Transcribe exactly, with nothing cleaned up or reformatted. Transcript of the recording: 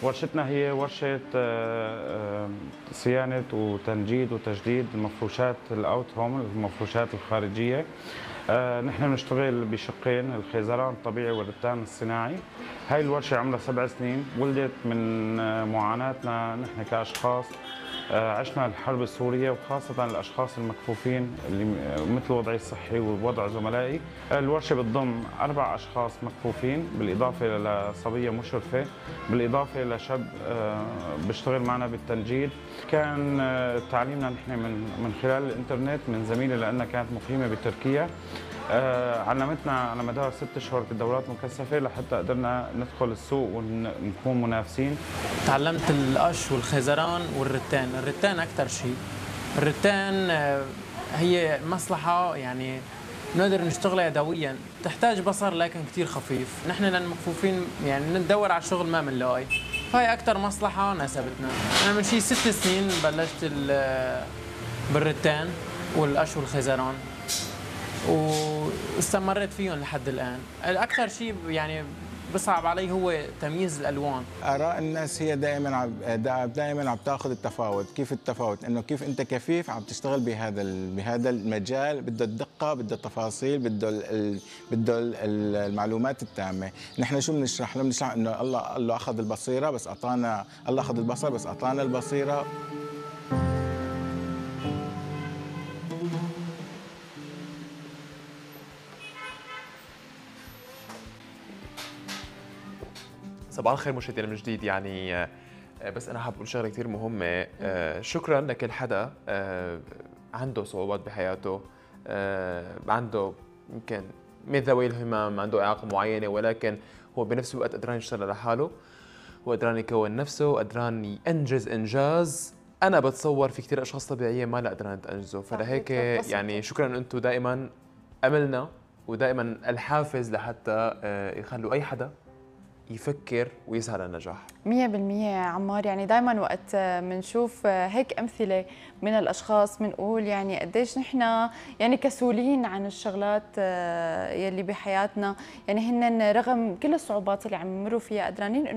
ورشتنا هي ورشة آه، آه، صيانة وتنجيد وتجديد المفروشات الأوت هوم، المفروشات الخارجية. آه، نحن بنشتغل بشقين، الخيزران الطبيعي والرتان الصناعي. هاي الورشة عمرها سبع سنين، ولدت من آه، معاناتنا نحن كأشخاص آه، عشنا الحرب السورية، وخاصة الأشخاص المكفوفين اللي مثل وضعي الصحي ووضع زملائي. الورشة بتضم أربع أشخاص مكفوفين، بالإضافة لصبية مشرفة، بالإضافة لشاب آه، بيشتغل معنا بالتنجيد. كان آه، تعليمنا نحن من من خلال الإنترنت من زميلة لأنها كانت مقيمة بتركيا. آه، علمتنا على مدار ست اشهر بدورات مكثفه لحتى قدرنا ندخل السوق ونكون منافسين. تعلمت القش والخيزران والرتان. الرتان اكثر شيء. الرتان آه، هي مصلحه يعني نقدر نشتغلها يدويا، تحتاج بصر لكن كثير خفيف. نحن للمكفوفين يعني ندور على الشغل ما بنلاقي، فهي اكثر مصلحه ناسبتنا. انا من شي ست سنين بلشت بالرتان والقش والخيزران واستمريت فيهم لحد الآن. الأكثر شيء يعني بصعب علي هو تمييز الألوان. آراء الناس هي دائما عم دائما عم تاخذ التفاوت. كيف التفاوت؟ إنه كيف أنت كفيف عم تشتغل بهذا بهذا المجال، بده الدقة، بده التفاصيل، بده ال... بده المعلومات التامة. نحن شو بنشرح له؟ بنشرح إنه الله الله أخذ البصيرة بس أعطانا، الله أخذ البصر بس أعطانا البصيرة. صباح الخير مشاهدينا من جديد. يعني بس انا حابب اقول شغله كثير مهمه. شكرا لكل حدا عنده صعوبات بحياته، عنده يمكن من ذوي الهمم، عنده اعاقه معينه، ولكن هو بنفس الوقت قدران يشتغل لحاله، وقدران يكون نفسه، وقدران ينجز انجاز انا بتصور في كثير اشخاص طبيعيه ما لا قدران تنجزه. فلهيك يعني شكرا انتم دائما املنا ودائما الحافز لحتى يخلوا اي حدا يفكر ويسعى للنجاح. مية بالمية يا عمار. يعني دائما وقت بنشوف هيك أمثلة من الأشخاص بنقول يعني قديش نحن يعني كسولين عن الشغلات يلي بحياتنا، يعني هن رغم كل الصعوبات اللي عم يمروا فيها قدرانين